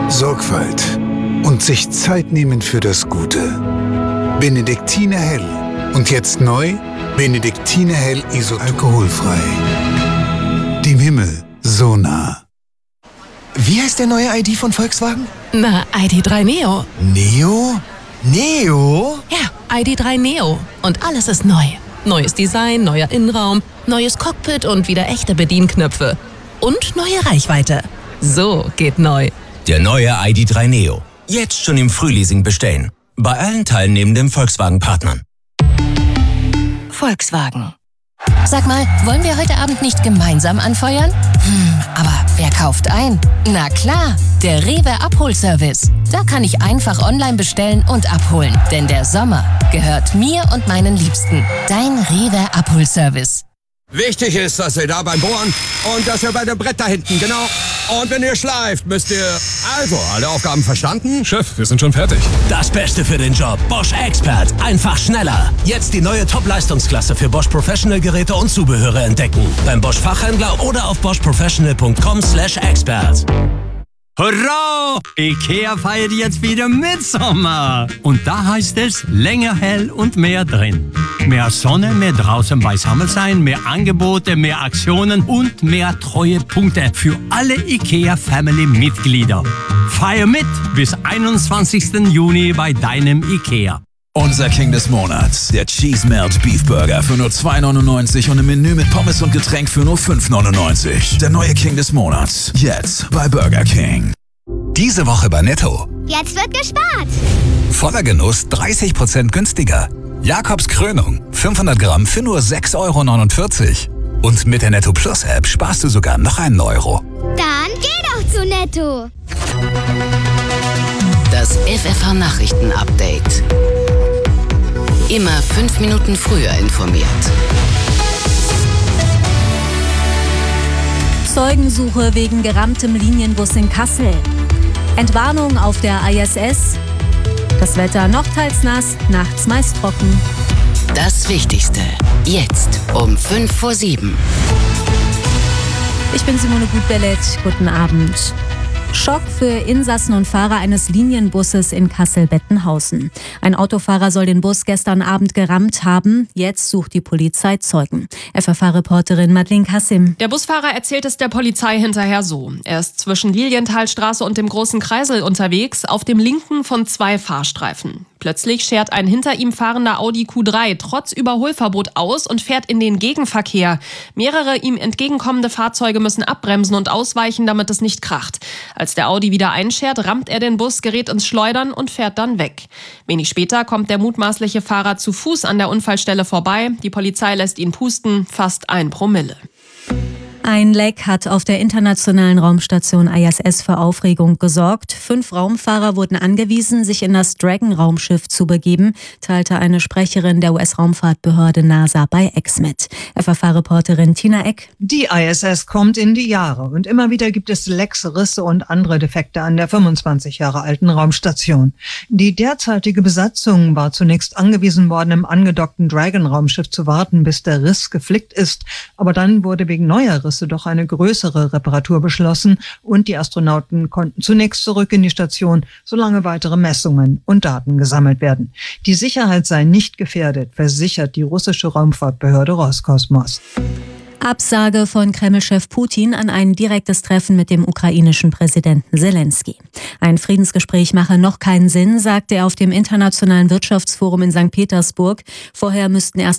Sorgfalt und sich Zeit nehmen für das Gute. Benediktiner Hell. Und jetzt neu, Benediktiner Hell alkoholfrei. Dem Himmel so nah. Wie heißt der neue ID von Volkswagen? Na, ID.3 Neo. Neo? Neo? Ja, ID.3 Neo. Und alles ist neu. Neues Design, neuer Innenraum, neues Cockpit und wieder echte Bedienknöpfe. Und neue Reichweite. So geht neu. Der neue ID.3 Neo. Jetzt schon im Frühleasing bestellen. Bei allen teilnehmenden Volkswagen-Partnern. Volkswagen. Sag mal, wollen wir heute Abend nicht gemeinsam anfeuern? Aber wer kauft ein? Na klar, der Rewe Abholservice. Da kann ich einfach online bestellen und abholen. Denn der Sommer gehört mir und meinen Liebsten. Dein Rewe Abholservice. Wichtig ist, dass ihr da beim Bohren und dass ihr bei dem Brett da hinten, genau. Und wenn ihr schleift, müsst ihr... Also, alle Aufgaben verstanden? Chef, wir sind schon fertig. Das Beste für den Job. Bosch Expert. Einfach schneller. Jetzt die neue Top-Leistungsklasse für Bosch Professional-Geräte und Zubehöre entdecken. Beim Bosch Fachhändler oder auf boschprofessional.com/expert. Hurra! IKEA feiert jetzt wieder Mitsommer. Und da heißt es länger hell und mehr drin. Mehr Sonne, mehr draußen beisammen sein, mehr Angebote, mehr Aktionen und mehr Treuepunkte für alle IKEA-Family-Mitglieder. Feier mit bis 21. Juni bei deinem IKEA. Unser King des Monats, der Cheese Melt Beef Burger für nur 2,99 und im Menü mit Pommes und Getränk für nur 5,99. Der neue King des Monats, jetzt bei Burger King. Diese Woche bei Netto. Jetzt wird gespart. Voller Genuss 30% günstiger. Jakobs Krönung, 500 Gramm für nur 6,49 €. Und mit der Netto Plus App sparst du sogar noch einen Euro. Dann geh doch zu Netto. Das FFH Nachrichten Update. Immer 5 Minuten früher informiert. Zeugensuche wegen gerammtem Linienbus in Kassel. Entwarnung auf der ISS. Das Wetter noch teils nass, nachts meist trocken. Das Wichtigste. Jetzt um 6:55. Ich bin Simone Gutbellet. Guten Abend. Schock für Insassen und Fahrer eines Linienbusses in Kassel-Bettenhausen. Ein Autofahrer soll den Bus gestern Abend gerammt haben. Jetzt sucht die Polizei Zeugen. FFH-Reporterin Madeleine Kassim. Der Busfahrer erzählt es der Polizei hinterher so. Er ist zwischen Lilienthalstraße und dem Großen Kreisel unterwegs, auf dem linken von 2 Fahrstreifen. Plötzlich schert ein hinter ihm fahrender Audi Q3 trotz Überholverbot aus und fährt in den Gegenverkehr. Mehrere ihm entgegenkommende Fahrzeuge müssen abbremsen und ausweichen, damit es nicht kracht. Als der Audi wieder einschert, rammt er den Bus, gerät ins Schleudern und fährt dann weg. Wenig später kommt der mutmaßliche Fahrer zu Fuß an der Unfallstelle vorbei. Die Polizei lässt ihn pusten, fast 1 Promille. Ein Leck hat auf der internationalen Raumstation ISS für Aufregung gesorgt. 5 Raumfahrer wurden angewiesen, sich in das Dragon-Raumschiff zu begeben, teilte eine Sprecherin der US-Raumfahrtbehörde NASA bei X mit. FFH-Reporterin Tina Eck. Die ISS kommt in die Jahre und immer wieder gibt es Lecks, Risse und andere Defekte an der 25 Jahre alten Raumstation. Die derzeitige Besatzung war zunächst angewiesen worden, im angedockten Dragon-Raumschiff zu warten, bis der Riss geflickt ist. Aber dann wurde wegen neuer Risse doch eine größere Reparatur beschlossen und die Astronauten konnten zunächst zurück in die Station, solange weitere Messungen und Daten gesammelt werden. Die Sicherheit sei nicht gefährdet, versichert die russische Raumfahrtbehörde Roskosmos. Absage von Kreml-Chef Putin an ein direktes Treffen mit dem ukrainischen Präsidenten Selensky. Ein Friedensgespräch mache noch keinen Sinn, sagte er auf dem Internationalen Wirtschaftsforum in St. Petersburg. Vorher müssten erst